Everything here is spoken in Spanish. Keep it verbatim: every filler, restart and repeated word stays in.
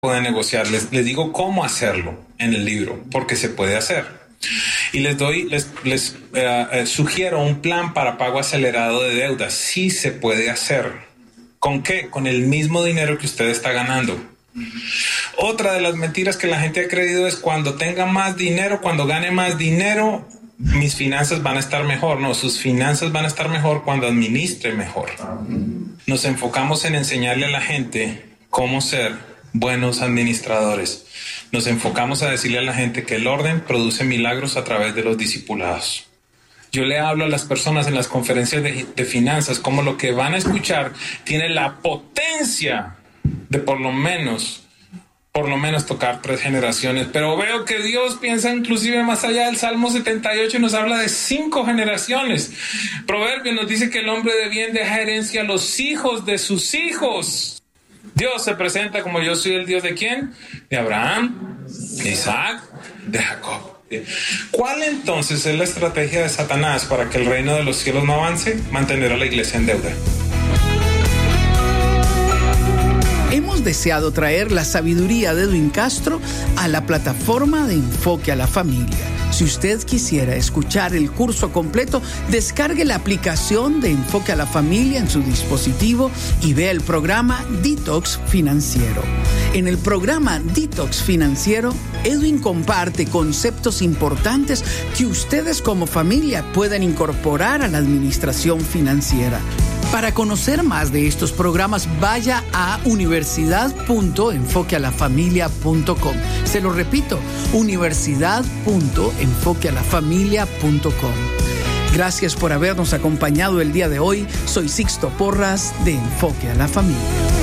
pueden negociar. Les, les digo cómo hacerlo en el libro, porque se puede hacer. Y les doy, les, les eh, eh, sugiero un plan para pago acelerado de deudas. Sí se puede hacer. ¿Con qué? Con el mismo dinero que usted está ganando. Otra de las mentiras que la gente ha creído es cuando tenga más dinero, cuando gane más dinero, mis finanzas van a estar mejor. No, sus finanzas van a estar mejor cuando administre mejor. Nos enfocamos en enseñarle a la gente cómo ser buenos administradores. Nos enfocamos a decirle a la gente que el orden produce milagros a través de los discipulados. Yo le hablo a las personas en las conferencias de, de finanzas como lo que van a escuchar tiene la potencia de por lo menos, por lo menos tocar tres generaciones. Pero veo que Dios piensa inclusive más allá. Del Salmo setenta y ocho nos habla de cinco generaciones. Proverbio nos dice que el hombre de bien deja herencia a los hijos de sus hijos. Dios se presenta como yo soy el Dios de ¿quién? De Abraham, de Isaac, de Jacob. ¿Cuál entonces es la estrategia de Satanás para que el reino de los cielos no avance? Mantener a la iglesia en deuda. Hemos deseado traer la sabiduría de Edwin Castro a la plataforma de Enfoque a la Familia. Si usted quisiera escuchar el curso completo, descargue la aplicación de Enfoque a la Familia en su dispositivo y vea el programa Detox Financiero. En el programa Detox Financiero, Edwin comparte conceptos importantes que ustedes como familia pueden incorporar a la administración financiera. Para conocer más de estos programas, vaya a universidad punto enfoque a la familia punto com. Se lo repito, universidad punto enfoque a la familia punto com. Gracias por habernos acompañado el día de hoy. Soy Sixto Porras de Enfoque a la Familia.